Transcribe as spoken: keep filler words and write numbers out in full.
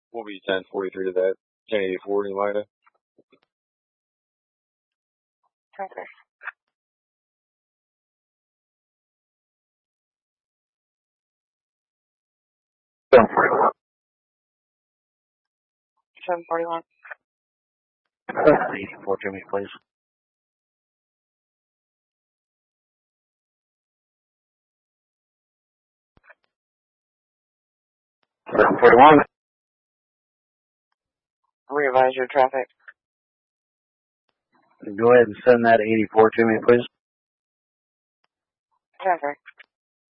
We'll be ten forty-three to that. ten eighty-four, you mind? Okay. seven forty-one. seven forty-one. eighty-four, Jimmy, please. seven forty-one. Revise your traffic. Go ahead and send that eighty-four to me, please. Traffic.